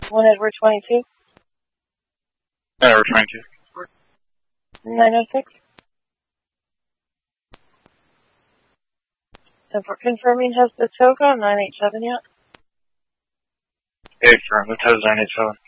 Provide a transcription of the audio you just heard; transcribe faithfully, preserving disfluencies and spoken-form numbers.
one Edward twenty-two. Edward twenty-two. nine oh six. So for confirming, has the tow gone nine eight seven yet? Hey, firm, the tow's nine eight seven.